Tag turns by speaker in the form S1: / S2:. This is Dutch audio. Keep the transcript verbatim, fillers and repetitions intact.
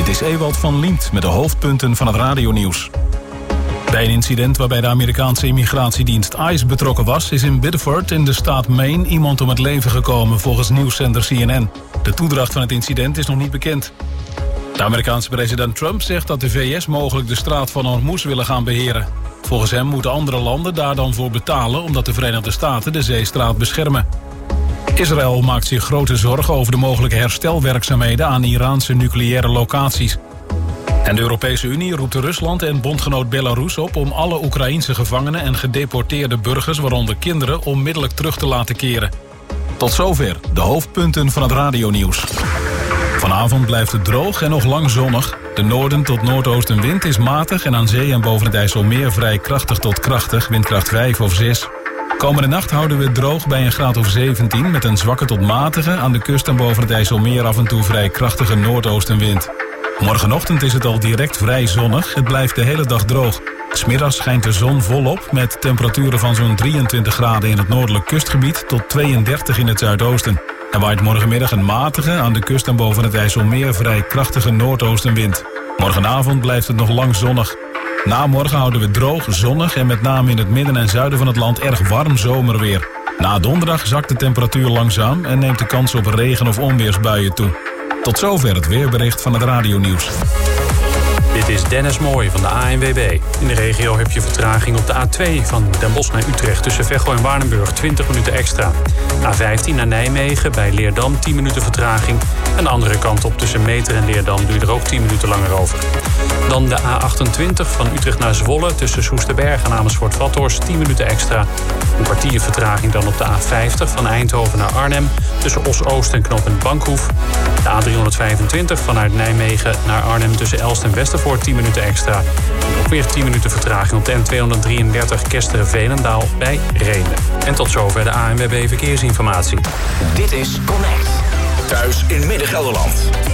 S1: is Ewald van Liemt met de hoofdpunten van het radionieuws. Bij een incident waarbij de Amerikaanse immigratiedienst ICE betrokken was, is in Biddeford in de staat Maine iemand om het leven gekomen, volgens nieuwszender C N N. De toedracht van het incident is nog niet bekend. De Amerikaanse president Trump zegt dat de V S mogelijk de straat van Hormuz willen gaan beheren. Volgens hem moeten andere landen daar dan voor betalen, omdat de Verenigde Staten de zeestraat beschermen. Israël maakt zich grote zorgen over de mogelijke herstelwerkzaamheden aan Iraanse nucleaire locaties. En de Europese Unie roept Rusland en bondgenoot Belarus op om alle Oekraïense gevangenen en gedeporteerde burgers, waaronder kinderen, onmiddellijk terug te laten keren. Tot zover de hoofdpunten van het radionieuws. Vanavond blijft het droog en nog lang zonnig. De noorden tot noordoostenwind is matig en aan zee en boven het IJsselmeer vrij krachtig tot krachtig, windkracht vijf of zes. Komende nacht houden we het droog bij een graad of zeventien... met een zwakke tot matige, aan de kust en boven het IJsselmeer af en toe vrij krachtige noordoostenwind. Morgenochtend is het al direct vrij zonnig. Het blijft de hele dag droog. 'S Middags schijnt de zon volop met temperaturen van zo'n drieëntwintig graden in het noordelijk kustgebied tot tweeëndertig in het zuidoosten. Er waait morgenmiddag een matige, aan de kust en boven het IJsselmeer vrij krachtige noordoostenwind. Morgenavond blijft het nog lang zonnig. Na morgen houden we droog, zonnig en met name in het midden en zuiden van het land erg warm zomerweer. Na donderdag zakt de temperatuur langzaam en neemt de kans op regen- of onweersbuien toe. Tot zover het weerbericht van het radionieuws.
S2: Dit is Dennis Mooij van de A N W B. In de regio heb je vertraging op de A twee van Den Bosch naar Utrecht tussen Veghel en Waardenburg, twintig minuten extra. A vijftien naar Nijmegen bij Leerdam, tien minuten vertraging. En de andere kant op tussen Meter en Leerdam doe je er ook tien minuten langer over. Dan de A achtentwintig van Utrecht naar Zwolle tussen Soesterberg en Amersfoort-Vathorst, tien minuten extra. Een kwartier vertraging dan op de A vijftig van Eindhoven naar Arnhem tussen Os-Oost en knooppunt Bankhoef. De A driehonderdvijfentwintig vanuit Nijmegen naar Arnhem tussen Elst en Westervoort, tien minuten extra. En ook weer tien minuten vertraging op de N tweehonderddrieëndertig Kesteren-Veenendaal bij Rhenen. En tot zover de A N W B Verkeersinformatie.
S3: Dit is Connect. Thuis in Midden-Gelderland.